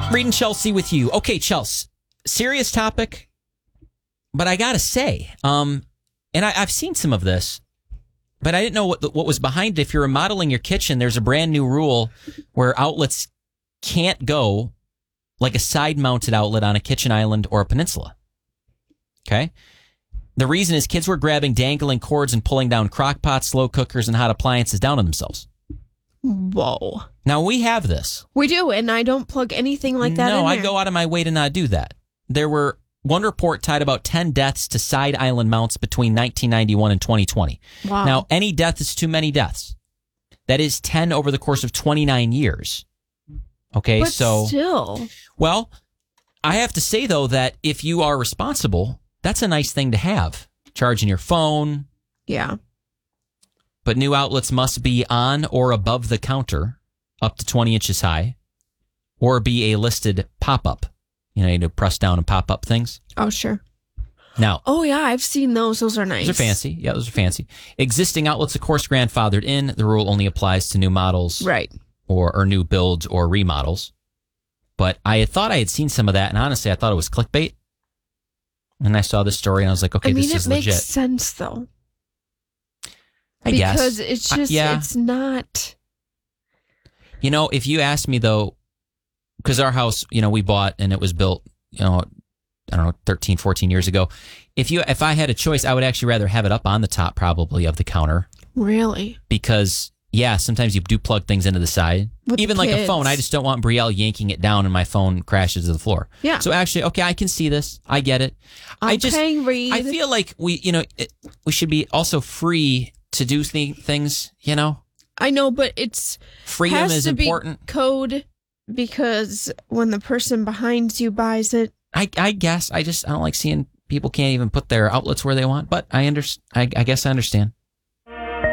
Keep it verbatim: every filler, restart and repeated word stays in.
Reading Chelsea with you. Okay, Chelsea, serious topic, but I gotta say, um, and I, I've seen some of this, but I didn't know what the, what was behind it. If you're remodeling your kitchen, there's a brand new rule where outlets can't go like a side-mounted outlet on a kitchen island or a peninsula. Okay? The reason is kids were grabbing dangling cords and pulling down crock pots, slow cookers, and hot appliances down on themselves. Whoa. Now, we have this. We do, and I don't plug anything like that no, in I there. go out of my way to not do that. There were, one report tied about ten deaths to side island mounts between nineteen ninety-one and twenty twenty. Wow. Now, any death is too many deaths. That is ten over the course of twenty-nine years. Okay, but so... still. Well, I have to say, though, that if you are responsible, that's a nice thing to have. Charging your phone. Yeah. But new outlets must be on or above the counter, up to twenty inches high, or be a listed pop-up. You know, you do press down and pop up things. Oh, sure. Now. Oh, yeah, I've seen those. Those are nice. Those are fancy. Yeah, those are fancy. Existing outlets, of course, grandfathered in. The rule only applies to new models. Right. Or, or new builds or remodels. But I had thought I had seen some of that, and honestly, I thought it was clickbait. And I saw this story, and I was like, okay, I mean, this is it makes legit. sense, though. I because guess. Because it's just, uh, yeah. it's not... You know, if you ask me, though, because our house, you know, we bought, and it was built, you know, I don't know, thirteen, fourteen years ago. If you, if I had a choice, I would actually rather have it up on the top, probably, of the counter. Really? Because... yeah, sometimes you do plug things into the side. With Even like a phone, I just don't want Brielle yanking it down and my phone crashes to the floor. Yeah. So actually, okay, I can see this. I get it. Okay, I just, Reed. I feel like we, you know, it, we should be also free to do th- things, you know? I know, but it's freedom has is to important. Be code because when the person behind you buys it, I, I guess I just I don't like seeing people can't even put their outlets where they want. But I understand. I, I guess I understand.